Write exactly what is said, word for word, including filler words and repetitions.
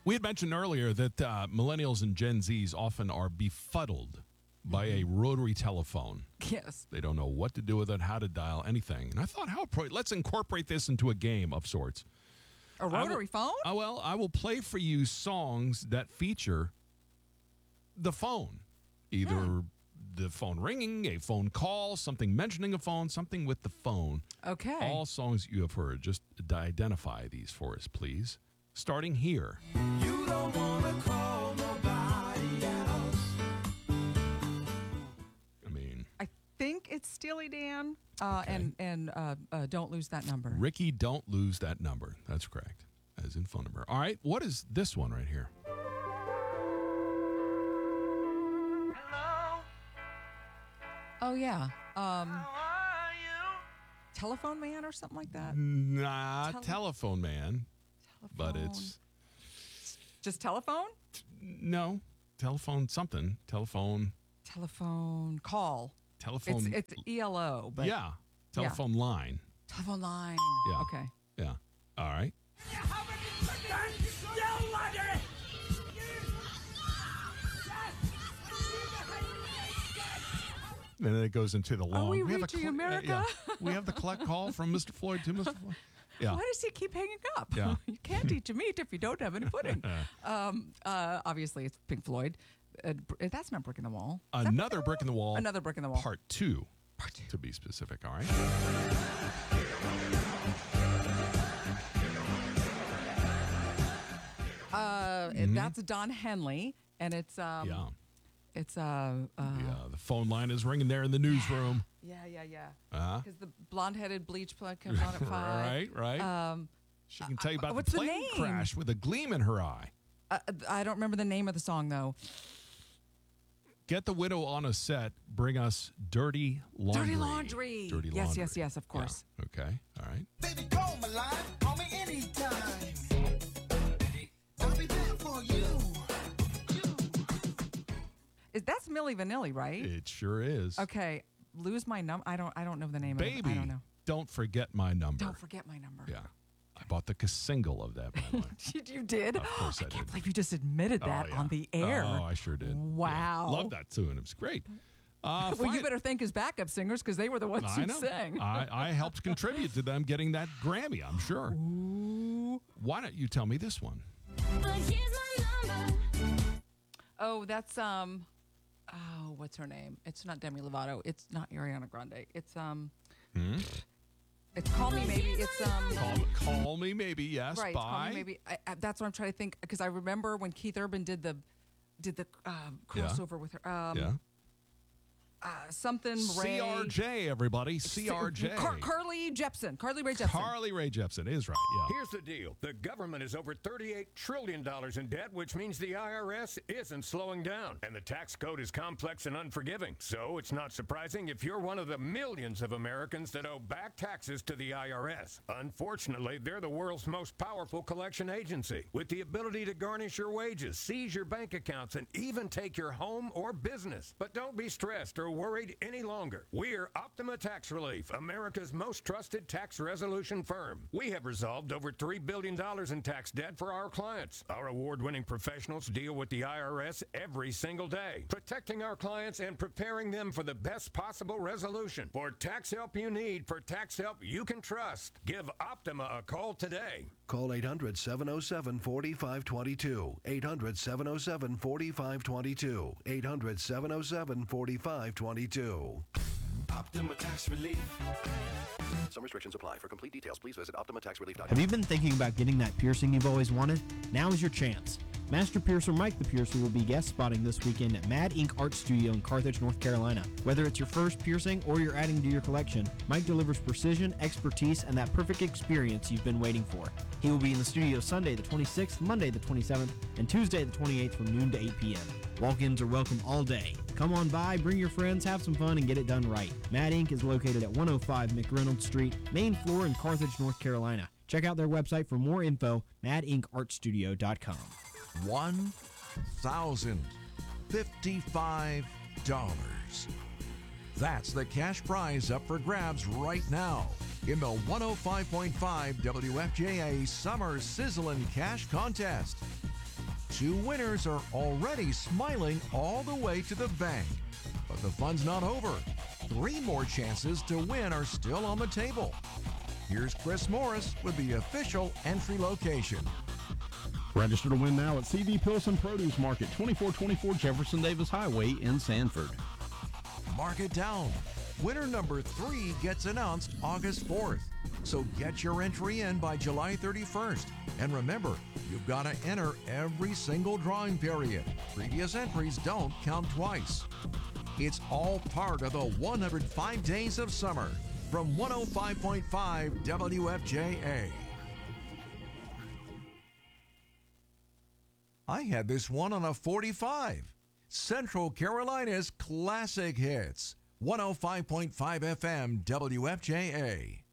We had mentioned earlier that uh, millennials and Gen Zs often are befuddled by a rotary telephone. Yes. They don't know what to do with it, how to dial anything. And I thought, how appropriate. Let's incorporate this into a game of sorts. A rotary will, phone? Uh, well, I will play for you songs that feature the phone. Either yeah. the phone ringing, a phone call, something mentioning a phone, something with the phone. Okay. All songs you have heard. Just identify these for us, please. Starting here. You don't want to call nobody else. I mean, I think it's Steely Dan. Uh, okay. And and uh, uh, Don't Lose That Number. Ricky, Don't Lose That Number. That's correct. As in phone number. All right. What is this one right here? Hello. Oh, yeah. Um, How are you? Telephone Man or something like that? Nah, Tele- Telephone Man. Telephone. But it's... Just telephone? No. Telephone something. Telephone... Telephone call. Telephone... It's, it's E L O. But yeah. Telephone yeah. line. Telephone line. Yeah. Okay. Yeah. All right. And then it goes into the long. Are we, we have reaching a cl- America? Uh, yeah. We have the collect call from Mister Floyd to Mister Floyd. Yeah. Why does he keep hanging up? Yeah. You can't eat your meat if you don't have any pudding. um, uh, obviously, it's Pink Floyd. Uh, that's not Brick in the Wall. Is that Another brick in the wall. Another Brick in the Wall. Part two. Part two. To be specific. All right. Uh, Mm-hmm. That's Don Henley, and it's um, Yeah. it's uh, uh Yeah. The phone line is ringing there in the newsroom. yeah, yeah, yeah. Uh-huh. Because the blonde-headed bleach plug comes on at five. Right, right. Um, She can tell you about what's the the plane name? crash with a gleam in her eye. uh, I don't remember the name of the song though. Get the widow on a set. Bring us dirty laundry. Dirty Laundry. Dirty Yes, laundry. yes, yes, of course. Yeah. Okay. All right. Baby, call my line. Call me anytime. I'll be there for you. Is that's Milli Vanilli, right? It sure is. Okay, lose my number. I don't. I don't know the name Baby, of it. I don't know. don't forget my number. Don't forget my number. Yeah. I bought the single of that, by the way. You did? Of course I I did. can't believe you just admitted that Oh, yeah. on the air. Oh, I sure did. Wow. Yeah. Love that tune. It was great. Uh, Well, you fine. better thank his backup singers because they were the ones I who know. sang. I, I helped contribute to them getting that Grammy, I'm sure. Ooh. Why don't you tell me this one? But here's my number. Oh, that's um, oh, what's her name? It's not Demi Lovato. It's not Ariana Grande. It's um, Hmm? it's Call Me Maybe. It's um, Call, call Me Maybe, yes, right. by... Call Me Maybe. I, I, that's what I'm trying to think because I remember when Keith Urban did the, did the um, Yeah. crossover with her. Um, Yeah. uh, something Ray. C R J, everybody. C R J. Car- Carly Jepsen. Carly Rae Jepsen. Carly Rae Jepsen is right, yeah. Here's the deal. The government is over thirty-eight trillion dollars in debt, which means the I R S isn't slowing down. And the tax code is complex and unforgiving. So it's not surprising if you're one of the millions of Americans that owe back taxes to the I R S. Unfortunately, they're the world's most powerful collection agency, with the ability to garnish your wages, seize your bank accounts, and even take your home or business. But don't be stressed or worried any longer. We're Optima Tax Relief, America's most trusted tax resolution firm. We have resolved over three billion dollars in tax debt for our clients. Our award-winning professionals deal with the I R S every single day, protecting our clients and preparing them for the best possible resolution. For tax help you need, for tax help you can trust, give Optima a call today. Call eight hundred, seven oh seven, four five two two. eight hundred, seven oh seven, four five two two. eight hundred, seven oh seven, four five two two. Optima Tax Relief. Some restrictions apply. For complete details, please visit optima tax relief dot com. Have you been thinking about getting that piercing you've always wanted? Now is your chance. Master Piercer Mike the Piercer will be guest spotting this weekend at Mad Ink Art Studio in Carthage, North Carolina. Whether it's your first piercing or you're adding to your collection, Mike delivers precision, expertise, and that perfect experience you've been waiting for. He will be in the studio Sunday the twenty-sixth, Monday the twenty-seventh, and Tuesday the twenty-eighth from noon to eight p.m. Walk-ins are welcome all day. Come on by, bring your friends, have some fun, and get it done right. Mad Ink is located at one oh five McReynolds Street, main floor in Carthage, North Carolina. Check out their website for more info, mad ink art studio dot com. One thousand fifty-five dollars. That's the cash prize up for grabs right now in the one oh five point five W F J A Summer Sizzlin' Cash Contest. Two winners are already smiling all the way to the bank. But the fun's not over. Three more chances to win are still on the table. Here's Chris Morris with the official entry location. Register to win now at C D Pilson Produce Market, twenty-four twenty-four Jefferson Davis Highway in Sanford. Mark it down. Winner number three gets announced August fourth. So get your entry in by July thirty-first. And remember, you've got to enter every single drawing period. Previous entries don't count twice. It's all part of the one hundred five Days of Summer from one oh five point five W F J A. I had this one on a forty-five. Central Carolina's classic hits. one oh five point five F M W F J A.